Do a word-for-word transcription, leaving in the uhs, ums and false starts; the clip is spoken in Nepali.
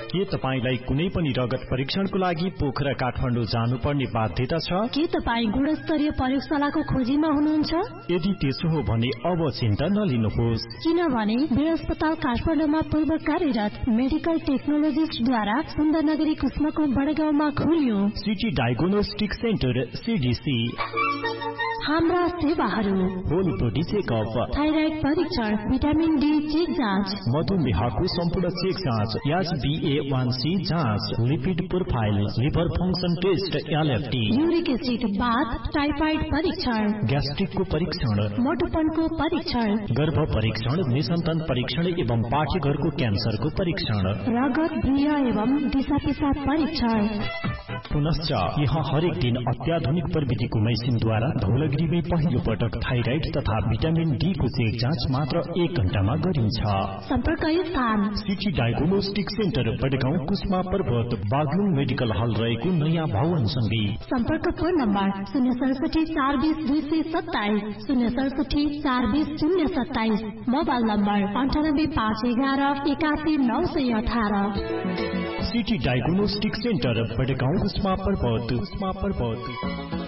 के तपाईलाई कुनै पनि रगत परीक्षणको लागि पोखरा काठमाडौँ जानुपर्ने बाध्यता छ? के तपाई गुणस्तरीय प्रयोगशालाको खोजीमा हुनुहुन्छ? यदि त्यसो हो भने अब चिन्ता नलिनुहोस्, किनभने वीर अस्पताल काठमाडौँमा पूर्व कार्यरत मेडिकल टेक्नोलोजिस्टद्वारा सुन्दरनगरी कुस्माको बडगाउँमा खोलियो सिटी डायग्नोस्टिक सेन्टर सीडीसी। हाम्रा सेवाहरू होल बडी चेकअप, थाइराइड परीक्षण, भिटामिन डी चेक जाँच, मधुमेहको सम्पूर्ण चेक जाँच, H be A one C जाँच, lipid profile, liver function test, LFT, uric acid, बाथ, टाइफाइड परीक्षण, ग्यास्ट्रिकको परीक्षण, मोटोपनको परीक्षण, गर्भ परीक्षण, निसन्तान परीक्षण एवं पाठेघरको क्यान्सरको परीक्षण, रगत, भ्रिया एवं दिशा पिसाब परीक्षण। पुनश्च यहाँ हरेक दिन अत्याधुनिक प्रविधिको मेसिनद्वारा धौलागिरीमै पहिलो पटक थाइराइड तथा भिटामिन डी को चेक जाँच मात्र एक घण्टामा गरिन्छ। सम्पर्क स्थान सिटी डायग्नोस्टिक सेन्टर, बडगाउँ, कुस्मा पर्वत, बागलुङ मेडिकल हल रहेको नयाँ भवन सँगै। सम्पर्क फोन नम्बर शून्य सडसठी चार बीस दुई सय सत्ताइस, शून्य सडसठी चार बीस शून्य सत्ताइस, मोबाइल नम्बर अन्ठानब्बे पाँच एघार एकासी नौ सय अठार। सिटी डायग्नोस्टिक सेन्टर, बडगाउँ, कुस्मा पर्वत, कुस्मा पर्वत।